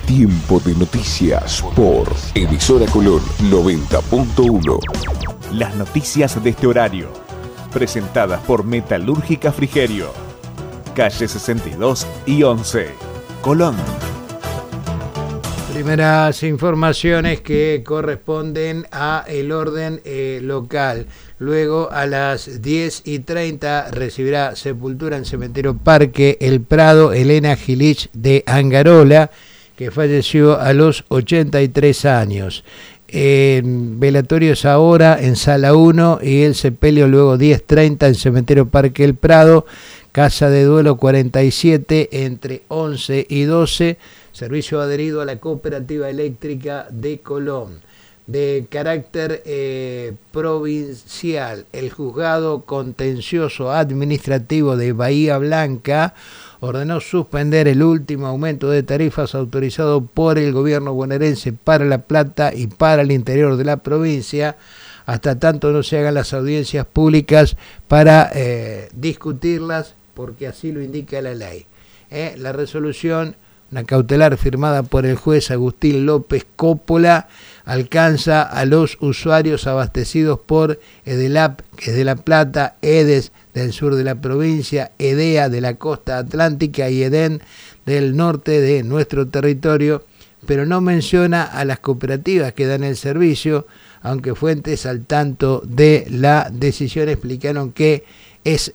Tiempo de noticias por Emisora Colón 90.1. Las noticias de este horario, presentadas por Metalúrgica Frigerio, calle 62 y 11, Colón. Primeras informaciones que corresponden a el orden local. Luego a las 10:30 recibirá sepultura en Cementerio Parque El Prado Elena Gilich de Angarola, que falleció a los 83 años. Velatorios ahora en Sala 1 y el sepelio luego 10:30 en Cementerio Parque El Prado, Casa de Duelo 47 entre 11 y 12, servicio adherido a la Cooperativa Eléctrica de Colón. De carácter provincial, el Juzgado Contencioso Administrativo de Bahía Blanca ordenó suspender el último aumento de tarifas autorizado por el gobierno bonaerense para La Plata y para el interior de la provincia, hasta tanto no se hagan las audiencias públicas para discutirlas, porque así lo indica la ley. La resolución, una cautelar firmada por el juez Agustín López Coppola, alcanza a los usuarios abastecidos por EDELAP, que es de La Plata, EDES del sur de la provincia, EDEA de la costa atlántica y EDEN del norte de nuestro territorio, pero no menciona a las cooperativas que dan el servicio, aunque fuentes al tanto de la decisión explicaron que es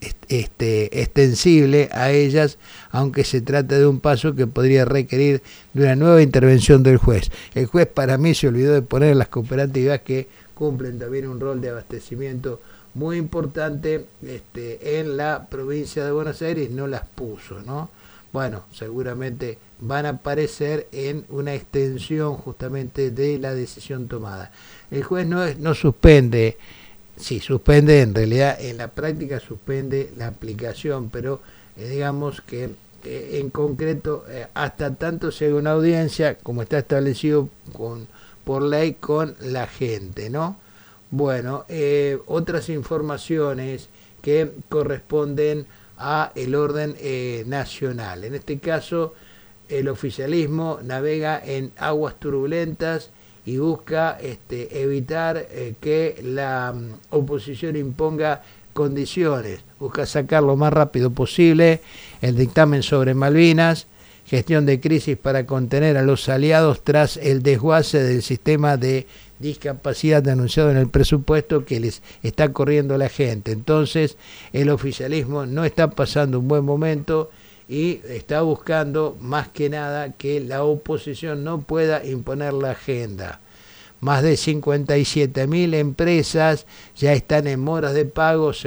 extensible a ellas, aunque se trata de un paso que podría requerir de una nueva intervención del juez. El juez, para mí, se olvidó de poner las cooperativas, que cumplen también un rol de abastecimiento muy importante en la provincia de Buenos Aires, no las puso, ¿no? Bueno, seguramente van a aparecer en una extensión justamente de la decisión tomada. El juez no suspende. Sí, suspende, en realidad en la práctica suspende la aplicación, pero digamos que en concreto hasta tanto se haga una audiencia, como está establecido por ley, con la gente, ¿no? Bueno, otras informaciones que corresponden a el orden nacional. En este caso, el oficialismo navega en aguas turbulentas y busca evitar que la oposición imponga condiciones. Busca sacar lo más rápido posible el dictamen sobre Malvinas, gestión de crisis para contener a los aliados tras el desguace del sistema de discapacidad anunciado en el presupuesto que les está corriendo la gente. Entonces, el oficialismo no está pasando un buen momento y está buscando más que nada que la oposición no pueda imponer la agenda. Más de 57.000 empresas ya están en moras de pago,